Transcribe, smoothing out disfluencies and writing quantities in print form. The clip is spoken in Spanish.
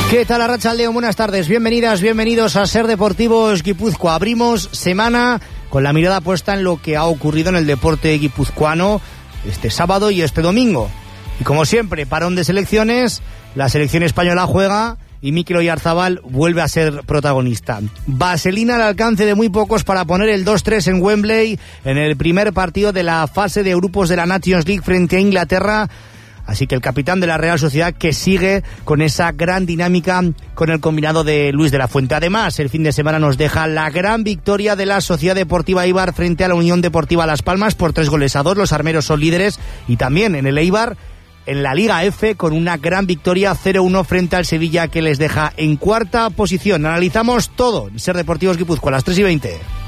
¿Qué tal, Arratsaldeon? Buenas tardes, bienvenidas, bienvenidos a Ser Deportivos Guipúzcoa. Abrimos semana con la mirada puesta en lo que ha ocurrido en el deporte guipuzcoano este sábado y este domingo. Y como siempre, parón de selecciones, la selección española juega y Mikel Oyarzabal vuelve a ser protagonista. Vaselina al alcance de muy pocos para poner el 2-3 en Wembley en el primer partido de la fase de grupos de la Nations League frente a Inglaterra. Así que el capitán de la Real Sociedad que sigue con esa gran dinámica con el combinado de Luis de la Fuente. Además, el fin de semana nos deja la gran victoria de la Sociedad Deportiva Eibar frente a la Unión Deportiva Las Palmas por 3-2. Los armeros son líderes y también en el Eibar, en la Liga F, con una gran victoria 0-1 frente al Sevilla que les deja en cuarta posición. Analizamos todo en Ser Deportivos Guipúzcoa a las 3:20.